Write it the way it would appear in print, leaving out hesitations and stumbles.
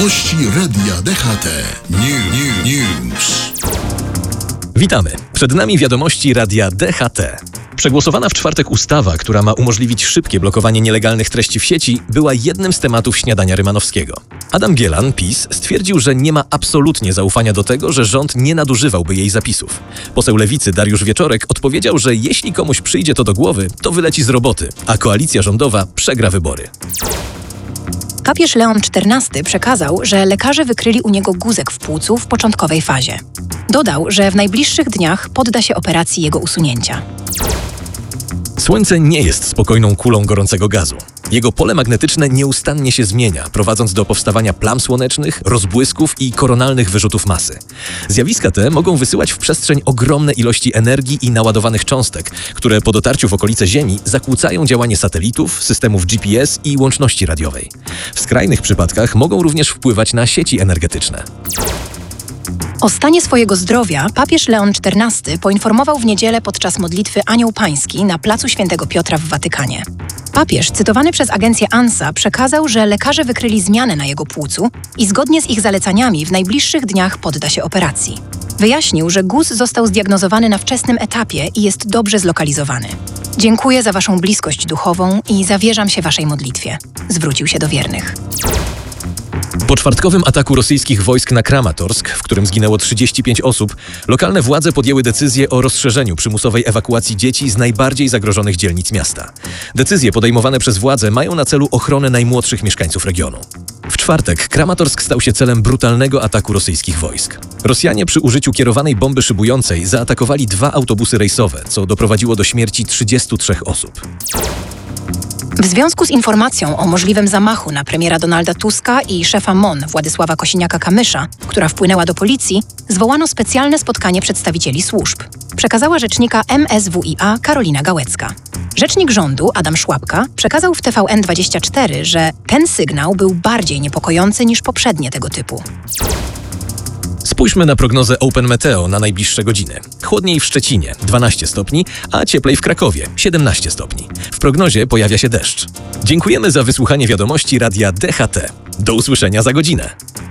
Wiadomości Radia DHT. News. Witamy. Przed nami wiadomości Radia DHT. Przegłosowana w czwartek ustawa, która ma umożliwić szybkie blokowanie nielegalnych treści w sieci, była jednym z tematów śniadania rymanowskiego. Adam Bielan, PiS, stwierdził, że nie ma absolutnie zaufania do tego, że rząd nie nadużywałby jej zapisów. Poseł Lewicy Dariusz Wieczorek odpowiedział, że jeśli komuś przyjdzie to do głowy, to wyleci z roboty, a koalicja rządowa przegra wybory. Papież Leon XIV przekazał, że lekarze wykryli u niego guzek w płucu w początkowej fazie. Dodał, że w najbliższych dniach podda się operacji jego usunięcia. Słońce nie jest spokojną kulą gorącego gazu. Jego pole magnetyczne nieustannie się zmienia, prowadząc do powstawania plam słonecznych, rozbłysków i koronalnych wyrzutów masy. Zjawiska te mogą wysyłać w przestrzeń ogromne ilości energii i naładowanych cząstek, które po dotarciu w okolice Ziemi zakłócają działanie satelitów, systemów GPS i łączności radiowej. W skrajnych przypadkach mogą również wpływać na sieci energetyczne. O stanie swojego zdrowia papież Leon XIV poinformował w niedzielę podczas modlitwy Anioł Pański na placu Świętego Piotra w Watykanie. Papież, cytowany przez agencję ANSA, przekazał, że lekarze wykryli zmianę na jego płucu i zgodnie z ich zalecaniami w najbliższych dniach podda się operacji. Wyjaśnił, że guz został zdiagnozowany na wczesnym etapie i jest dobrze zlokalizowany. Dziękuję za waszą bliskość duchową i zawierzam się waszej modlitwie. Zwrócił się do wiernych. Po czwartkowym ataku rosyjskich wojsk na Kramatorsk, w którym zginęło 35 osób, lokalne władze podjęły decyzję o rozszerzeniu przymusowej ewakuacji dzieci z najbardziej zagrożonych dzielnic miasta. Decyzje podejmowane przez władze mają na celu ochronę najmłodszych mieszkańców regionu. W czwartek Kramatorsk stał się celem brutalnego ataku rosyjskich wojsk. Rosjanie przy użyciu kierowanej bomby szybującej zaatakowali 2 autobusy rejsowe, co doprowadziło do śmierci 33 osób. W związku z informacją o możliwym zamachu na premiera Donalda Tuska i szefa MON Władysława Kosiniaka-Kamysza, która wpłynęła do policji, zwołano specjalne spotkanie przedstawicieli służb. Przekazała rzecznika MSWiA Karolina Gałecka. Rzecznik rządu Adam Szłapka przekazał w TVN24, że ten sygnał był bardziej niepokojący niż poprzednie tego typu. Spójrzmy na prognozę Open Meteo na najbliższe godziny. Chłodniej w Szczecinie 12 stopni, a cieplej w Krakowie 17 stopni. W prognozie pojawia się deszcz. Dziękujemy za wysłuchanie wiadomości Radia DHT. Do usłyszenia za godzinę.